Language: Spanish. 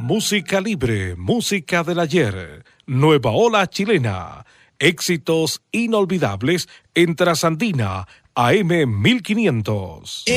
Música libre, música del ayer, nueva ola chilena, éxitos inolvidables en Trasandina AM 1500.